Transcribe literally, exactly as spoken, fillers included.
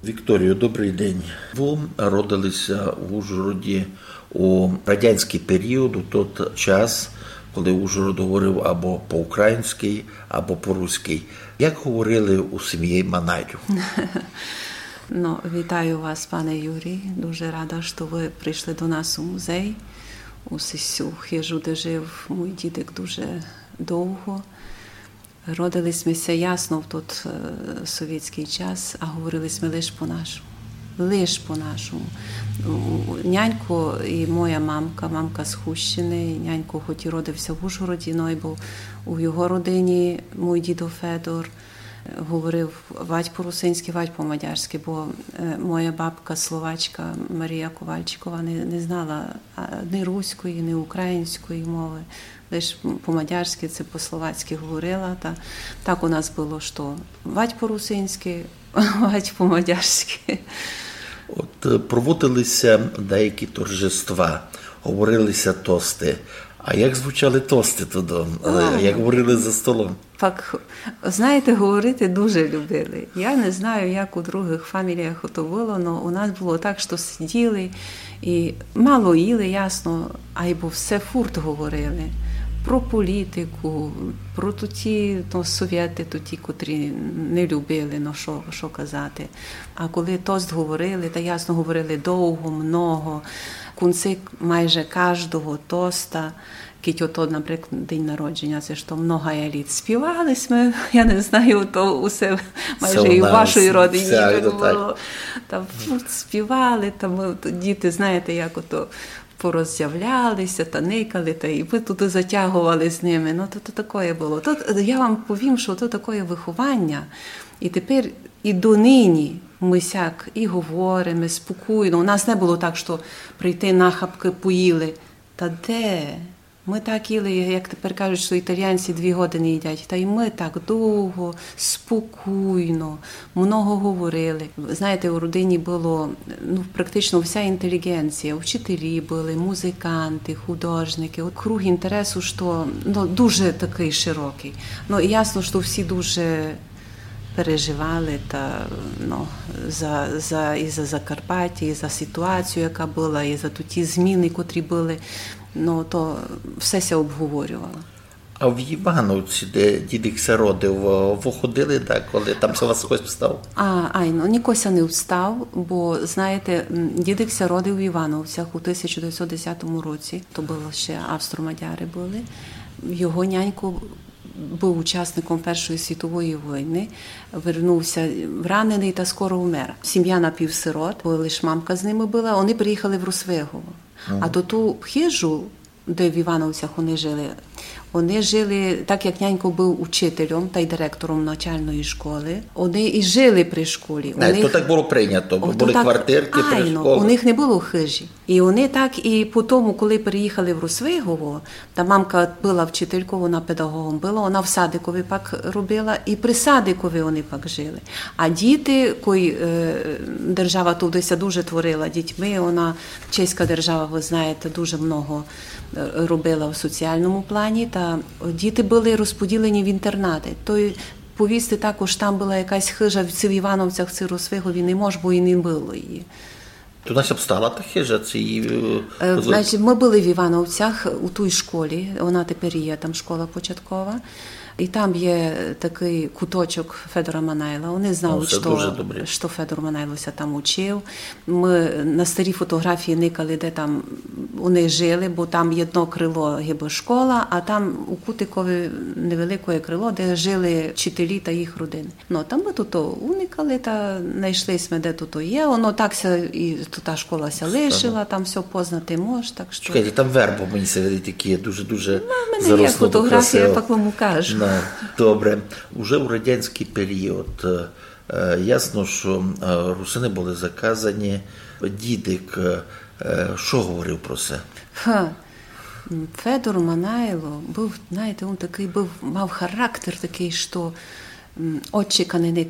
Вікторію, добрий день. Ви родилися в Ужгороді у радянський період, у той час, коли Ужгород говорив або по-українськи, або по-руськи. Як говорили у сім'ї Манайду? Ну, вітаю вас, пане Юрій. Дуже рада, що ви прийшли до нас у музей, у цю хижу, де жив мій дідик дуже довго. Родились ми ся ясно в той е, совєтський час, а говорили ми лише по-нашому. Лише по-нашому. Нянько і моя мамка, мамка з Хущини, нянько хоч і родився в Ужгороді, но й був у його родині, мій дідо Федор, говорив вать по-русинськи, вать по-мадярськи, бо е, моя бабка словачка Марія Ковальчикова не, не знала ні руської, ні української мови. Лише по-мадярськи, це по-словацьки говорила. Та, так у нас було, що вать по-русинськи, вать по-мадярськи. От проводилися деякі торжества, говорилися тости. А як звучали тости туди? А, як говорили за столом? Так, знаєте, говорити дуже любили. Я не знаю, як у других фаміліях то було, але у нас було так, що сиділи і мало їли, ясно, а й бо все фурт говорили. Про політику, про ті ну, совєти, ті, котрі не любили, ну що, що казати. А коли тост говорили, та ясно говорили довго, много, в кінці майже кожного тоста, кіть ото, наприклад, день народження, це ж то много літ співали ми, я не знаю, то усе майже і в вашій родині було. Там співали, там діти, знаєте, як ото пороззявлялися, та никали, та і ми туди затягували з ними. Ну, то, то таке було. Тут, я вам повім, що то таке виховання. І тепер і донині ми сяк і говоримо, спокійно. У нас не було так, що прийти нахапки поїли. Та де? Ми так їли, як тепер кажуть, що італійці дві години їдять. Та й ми так довго, спокійно, много говорили. Знаєте, у родині було ну, практично вся інтелігенція. Вчителі були, музиканти, художники. От круг інтересу, що ну, дуже такий широкий. Ну, і ясно, що всі дуже переживали та, ну, за, за, і за Закарпаття, і за ситуацію, яка була, і за ті зміни, котрі були. Ну, то все ся обговорювало. А в Івановці, де дідик ся родив, ви ходили, так, коли там се вас хтось встав? А, ай, ну, нікося не встав, бо, знаєте, дідик ся родив в Івановцях у тисяча дев'ятсот десятому році. То було ще австро-мадяри були. Його нянько був учасником Першої світової війни, вернувся вранений та скоро вмер. Сім'я напівсирот, бо лише мамка з ними була, вони приїхали в Росвигово. Ага. А то ту хижу, де в Івановцях вони жили, вони жили, так як нянько був учителем та й директором навчальної школи, вони і жили при школі. Не, них... То так було прийнято, бо були так... квартирки при школі. У них не було хижі. І вони так, і по тому, коли переїхали в Росвигово, та мамка була вчителькою, вона педагогом була, вона в садикові пак робила, і при садикові вони пак жили. А діти, кої е, держава туди дуже творила дітьми, вона, чеська держава, ви знаєте, дуже много робила в соціальному плані, та діти були розподілені в інтернати. То повісти також там була якась хижа в Івановцях, в Росвигові не може, бо і не було її. То нас обстала та хижа? Ці... Значить, ми були в Івановцях у тій школі, вона тепер є, там школа початкова. І там є такий куточок Федора Манайла. Вони знали, що, що Федор Манайлося там учив. Ми на старі фотографії никали, де там вони жили, бо там одно крило гиба школа, а там у Кутикові невелике крило, де жили вчителі та їх родини. Ну, там ми тут уникали та знайшли ми, де тут є. Воно так і та школа ся лишила, там все познати може. Так що... Чекайте, там вербо мені се такі дуже-дуже заросло. Ну, в мене є фотографія, я так вам кажу. Добре. Уже у радянський період ясно, що русини були заказані. Дідик, що говорив про це? Ха. Федор Манайло був, знаєте, він такий був, мав характер такий, що очіканий